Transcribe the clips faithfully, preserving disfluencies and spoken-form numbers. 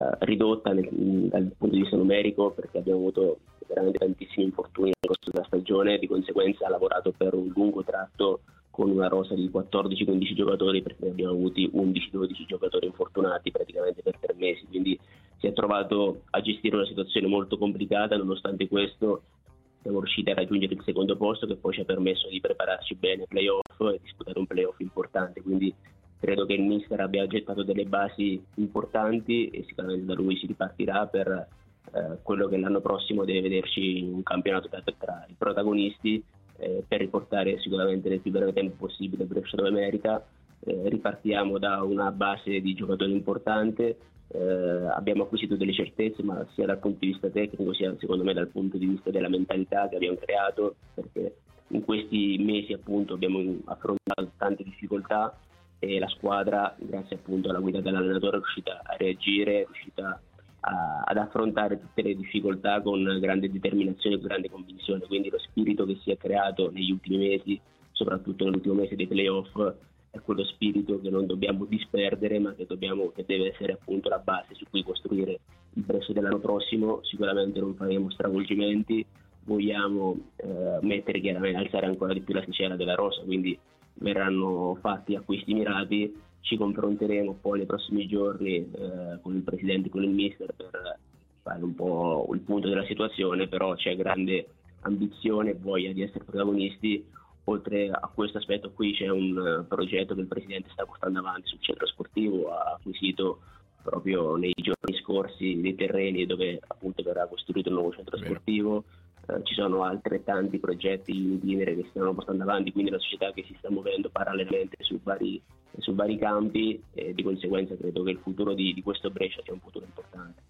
ridotta nel, dal punto di vista numerico, perché abbiamo avuto veramente tantissimi infortuni nel corso della stagione, di conseguenza ha lavorato per un lungo tratto con una rosa di quattordici quindici giocatori, perché ne abbiamo avuti undici dodici giocatori infortunati praticamente per tre mesi, quindi si è trovato a gestire una situazione molto complicata. Nonostante questo siamo riusciti a raggiungere il secondo posto, che poi ci ha permesso di prepararci bene ai playoff e disputare un playoff importante, quindi credo che il mister abbia gettato delle basi importanti e sicuramente da lui si ripartirà per eh, quello che l'anno prossimo deve vederci in un campionato tra, tra i protagonisti, eh, per riportare sicuramente nel più breve tempo possibile Brescia dove merita. Eh, ripartiamo da una base di giocatori importante, eh, abbiamo acquisito delle certezze, ma sia dal punto di vista tecnico sia secondo me dal punto di vista della mentalità che abbiamo creato, perché in questi mesi appunto abbiamo affrontato tante difficoltà e la squadra, grazie appunto alla guida dell'allenatore, è riuscita a reagire, è riuscita a, ad affrontare tutte le difficoltà con grande determinazione e grande convinzione. Quindi lo spirito che si è creato negli ultimi mesi, soprattutto nell'ultimo mese dei playoff, è quello spirito che non dobbiamo disperdere, ma che, dobbiamo, che deve essere appunto la base su cui costruire il Brescia dell'anno prossimo. Sicuramente non faremo stravolgimenti, vogliamo eh, mettere chiaramente, alzare ancora di più l'asticella della rosa, quindi verranno fatti acquisti mirati. Ci confronteremo poi nei prossimi giorni eh, con il presidente e con il mister per fare un po' il punto della situazione, però c'è grande ambizione e voglia di essere protagonisti. Oltre a questo aspetto qui c'è un progetto che il presidente sta portando avanti sul centro sportivo, ha acquisito proprio nei giorni scorsi dei terreni dove appunto verrà costruito un nuovo centro sportivo. Eh, ci sono altrettanti progetti in itinere che si stanno portando avanti, quindi la società che si sta muovendo parallelamente su vari, su vari campi, e di conseguenza credo che il futuro di, di questo Brescia sia un futuro importante.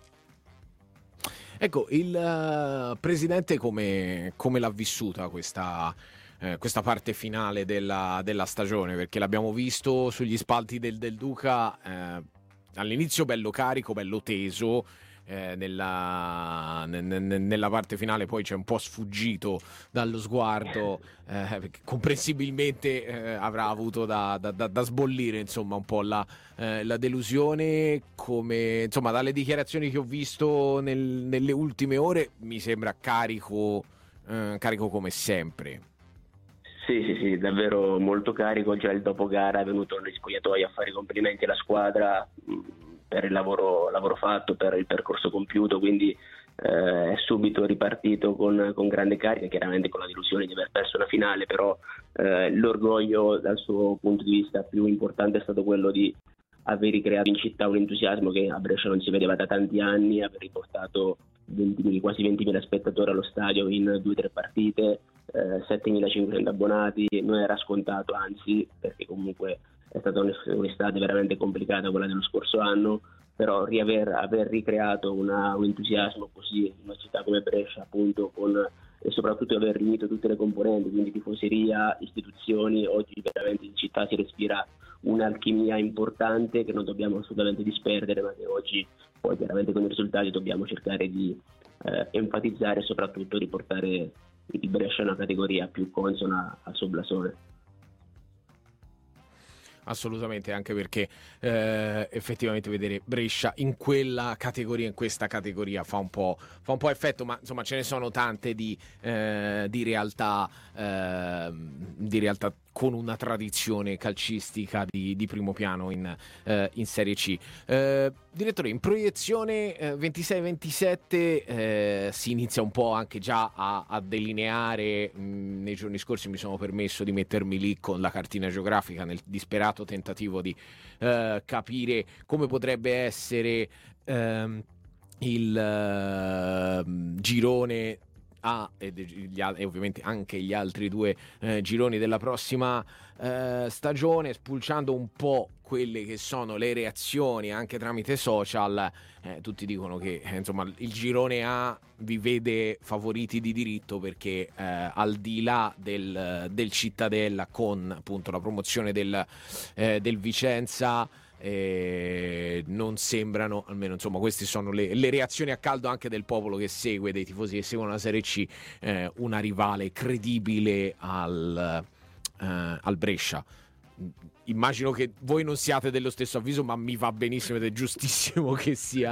Ecco, il uh, presidente come, come l'ha vissuta questa, eh, questa parte finale della, della stagione? Perché l'abbiamo visto sugli spalti del, del Duca, eh, all'inizio bello carico, bello teso, eh, nella, n- n- nella parte finale poi c'è un po' sfuggito dallo sguardo, eh, perché comprensibilmente eh, avrà avuto da, da, da, da sbollire insomma un po' la, eh, la delusione. Come insomma dalle dichiarazioni che ho visto nel, nelle ultime ore mi sembra carico, eh, carico come sempre. Sì, sì, sì, davvero molto carico. Già il dopo gara è venuto negli spogliatoi a fare i complimenti alla squadra mh, per il lavoro, lavoro fatto, per il percorso compiuto, quindi eh, è subito ripartito con, con grande carica, chiaramente con la delusione di aver perso una finale, però eh, l'orgoglio dal suo punto di vista più importante è stato quello di aver ricreato in città un entusiasmo che a Brescia non si vedeva da tanti anni, aver riportato venti, quasi ventimila spettatori allo stadio in due o tre partite, eh, settemilacinquecento abbonati. Non era scontato, anzi, perché comunque è stata un'estate veramente complicata quella dello scorso anno, però riaver aver ricreato una, un entusiasmo così in una città come Brescia, appunto, con, e soprattutto aver riunito tutte le componenti, quindi tifoseria, istituzioni. Oggi veramente in città si respira un'alchimia importante che non dobbiamo assolutamente disperdere, ma che oggi poi chiaramente con i risultati dobbiamo cercare di eh, enfatizzare e soprattutto riportare il Brescia in una categoria più consona al suo blasone. Assolutamente, anche perché eh, effettivamente vedere Brescia in quella categoria, in questa categoria fa un po', fa un po' effetto, ma insomma ce ne sono tante di, eh, di realtà eh, di realtà con una tradizione calcistica di, di primo piano in, eh, in Serie C. Eh, direttore, in proiezione eh, ventisei ventisette eh, si inizia un po' anche già a, a delineare. Mh, nei giorni scorsi mi sono permesso di mettermi lì con la cartina geografica nel disperato tentativo di eh, capire come potrebbe essere ehm, il eh, girone A e, gli, e ovviamente anche gli altri due eh, gironi della prossima eh, stagione, spulciando un po' quelle che sono le reazioni anche tramite social. Eh, tutti dicono che eh, insomma il girone A vi vede favoriti di diritto, perché eh, al di là del, del Cittadella, con appunto la promozione del, eh, del Vicenza, Eh, non sembrano, almeno insomma queste sono le, le reazioni a caldo anche del popolo che segue, dei tifosi che seguono la Serie C, eh, una rivale credibile al, eh, al Brescia. immagino che voi non siate dello stesso avviso, ma mi va benissimo ed è giustissimo che sia